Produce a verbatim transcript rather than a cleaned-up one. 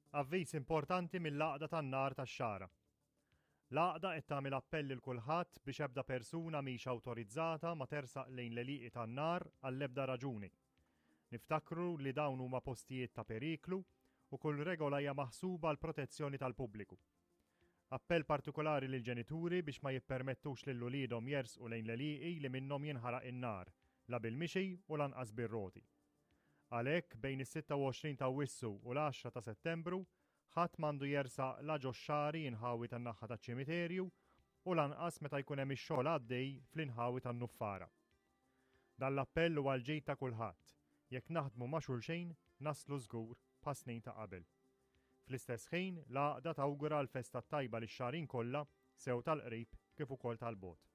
Avviż importanti mill-laqda tan-nar tax-xara. L-għaqda qed tagħmel appell lil kulħadd biex ebda persuna mhix awtorizzata ma tersaq lejn l-eliqi tan-nar għall-ebda raġuni. Niftakru li dawn huma postijiet ta' periklu u kull regola hija maħsuba għal protezzjoni tal-pubbliku. Appell partikolari lil ġenituri biex ma jippermettux lil uliedhom jersqu lejn l-eliqi li minnhom jinħaraq in-nar, la bil-mixi u lanqas bir-roti. Għalhekk bejn is-sitta u għoxrin ta' Awwissu u l-għaxra ta' Settembru ħadd m'għandu jersaq la ġo x-xari inħawi tan-naħa taċ-ċimiterju u lanqas meta jkun hemm ix-xogħol għaddej fl-inħawi tan-nuffara. Dan l-appell huwa l-ġid ta' kulħadd. Jekk naħdmu ma' xulxejn naslu żgur pa' snin ta' qabel. Fl-istess ħin l-għaqda tawgura l-festa tajba lix-xarin kollha sew tal-qrib kif ukoll tal-bogħod.